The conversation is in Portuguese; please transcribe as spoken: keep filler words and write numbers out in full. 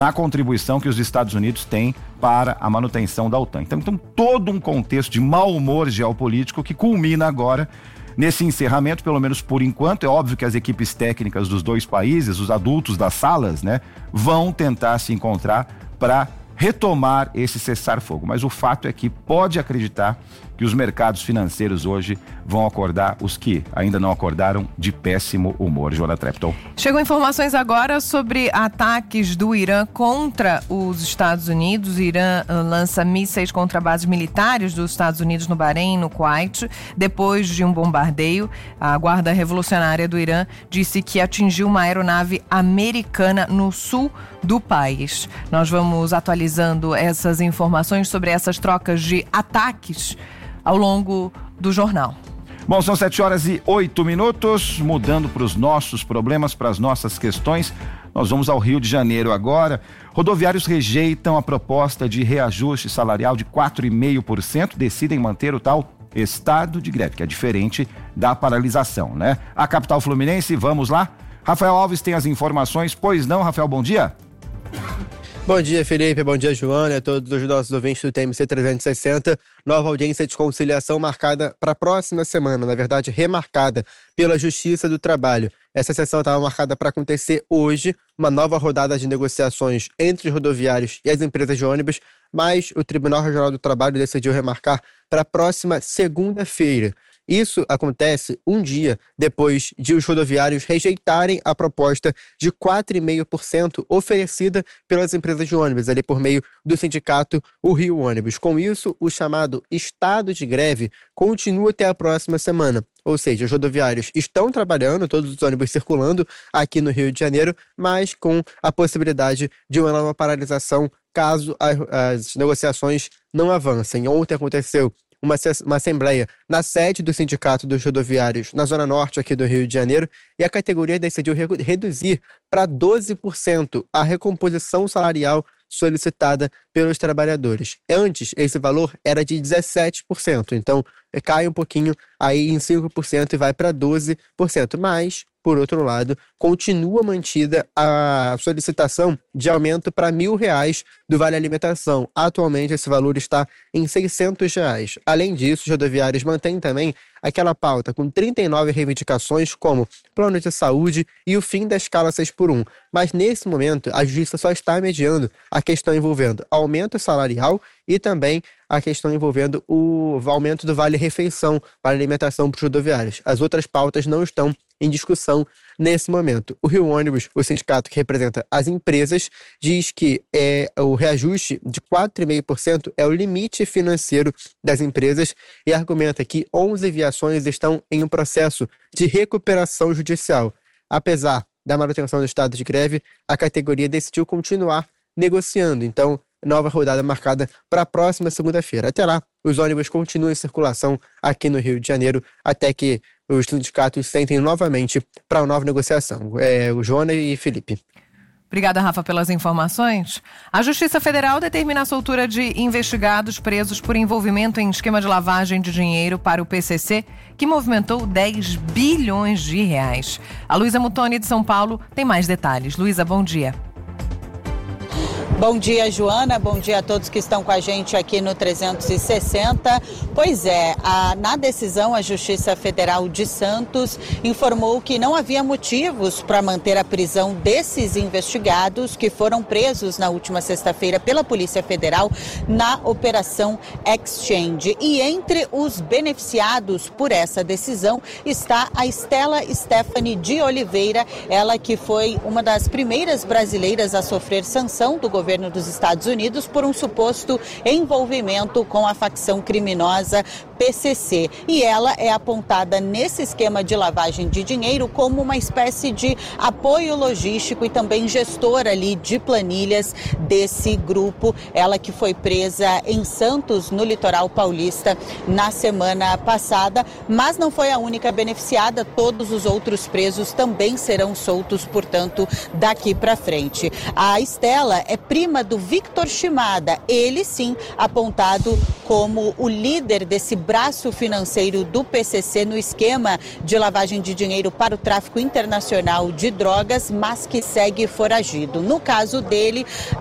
na contribuição que os Estados Unidos têm para a manutenção da OTAN. Então, então todo um contexto de mau humor geopolítico que culmina agora nesse encerramento, pelo menos por enquanto. É óbvio que as equipes técnicas dos dois países, os adultos das salas, né, vão tentar se encontrar para retomar esse cessar-fogo. Mas o fato é que pode acreditar que os mercados financeiros hoje vão acordar, os que ainda não acordaram, de péssimo humor. Joana Trepton. Chegam informações agora sobre ataques do Irã contra os Estados Unidos. O Irã lança mísseis contra bases militares dos Estados Unidos no Bahrein e no Kuwait. Depois de um bombardeio, a Guarda Revolucionária do Irã disse que atingiu uma aeronave americana no sul do país. Nós vamos atualizando essas informações sobre essas trocas de ataques ao longo do jornal. Bom, são sete horas e oito minutos, mudando para os nossos problemas, para as nossas questões. Nós vamos ao Rio de Janeiro agora. Rodoviários rejeitam a proposta de reajuste salarial de quatro vírgula cinco por cento, decidem manter o tal estado de greve, que é diferente da paralisação, né? A capital fluminense, vamos lá? Rafael Alves tem as informações, pois não, Rafael, bom dia. Bom dia, Felipe. Bom dia, Joana, a todos os nossos ouvintes do T M C trezentos e sessenta. Nova audiência de conciliação marcada para a próxima semana, na verdade, remarcada pela Justiça do Trabalho. Essa sessão estava marcada para acontecer hoje, uma nova rodada de negociações entre os rodoviários e as empresas de ônibus, mas o Tribunal Regional do Trabalho decidiu remarcar para a próxima segunda-feira. Isso acontece um dia depois de os rodoviários rejeitarem a proposta de quatro vírgula cinco por cento oferecida pelas empresas de ônibus, ali por meio do sindicato o Rio Ônibus. Com isso, o chamado estado de greve continua até a próxima semana. Ou seja, os rodoviários estão trabalhando, todos os ônibus circulando aqui no Rio de Janeiro, mas com a possibilidade de uma nova paralisação caso as negociações não avancem. Ontem aconteceu Uma, uma assembleia na sede do Sindicato dos Rodoviários na Zona Norte aqui do Rio de Janeiro, e a categoria decidiu re- reduzir para doze por cento a recomposição salarial solicitada pelos trabalhadores. Antes, esse valor era de dezessete por cento, então cai um pouquinho aí em cinco por cento e vai para doze por cento, mas, por outro lado, continua mantida a solicitação de aumento para mil reais do Vale Alimentação. Atualmente, esse valor está em seiscentos reais. Além disso, os rodoviários mantêm também aquela pauta com trinta e nove reivindicações, como plano de saúde e o fim da escala seis por um. Mas, nesse momento, a Justiça só está mediando a questão envolvendo aumento salarial e também a questão envolvendo o aumento do Vale-Refeição, Vale Alimentação para os rodoviários. As outras pautas não estão em discussão nesse momento. O Rio Ônibus, o sindicato que representa as empresas, diz que é, o reajuste de quatro vírgula cinco por cento é o limite financeiro das empresas e argumenta que onze viações estão em um processo de recuperação judicial. Apesar da manutenção do estado de greve, a categoria decidiu continuar negociando. Então, nova rodada marcada para a próxima segunda-feira. Até lá, os ônibus continuam em circulação aqui no Rio de Janeiro, até que os sindicatos sentem novamente para uma nova negociação. É, o Joana e Felipe. Obrigada, Rafa, pelas informações. A Justiça Federal determina a soltura de investigados presos por envolvimento em esquema de lavagem de dinheiro para o P C C, que movimentou dez bilhões de reais. A Luísa Mutoni, de São Paulo, tem mais detalhes. Luísa, bom dia. Bom dia, Joana. Bom dia a todos que estão com a gente aqui no trezentos e sessenta. Pois é, a, na decisão, a Justiça Federal de Santos informou que não havia motivos para manter a prisão desses investigados que foram presos na última sexta-feira pela Polícia Federal na Operação Exchange. E entre os beneficiados por essa decisão está a Estela Stephanie de Oliveira, ela que foi uma das primeiras brasileiras a sofrer sanção do governo dos Estados Unidos por um suposto envolvimento com a facção criminosa P C C. E ela é apontada nesse esquema de lavagem de dinheiro como uma espécie de apoio logístico e também gestora ali de planilhas desse grupo. Ela que foi presa em Santos, no litoral paulista, na semana passada, mas não foi a única beneficiada. Todos os outros presos também serão soltos, portanto, daqui para frente. A Estela é prima do Victor Shimada, ele sim apontado como o líder desse braço financeiro do P C C no esquema de lavagem de dinheiro para o tráfico internacional de drogas, mas que segue foragido. No caso dele,